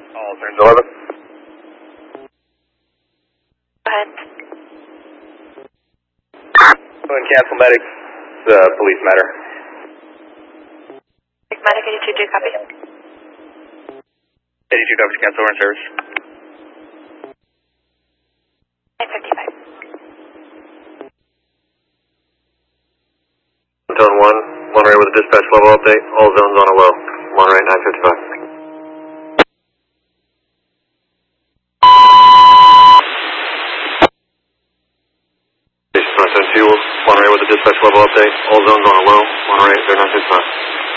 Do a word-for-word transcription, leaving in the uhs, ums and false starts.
All turns eleven. Go ahead. Go and cancel medics. It's a police matter. Medic eighty-two, do copy. eighty-two coverage, cancel over in service. nine fifty-five. Zone one, Monterey with a dispatch level update. All zones on a low. Monterey nine fifty-five. Station nine seven two, Monterey with a dispatch level update. All zones on a low. Monterey zero nine fifty-five.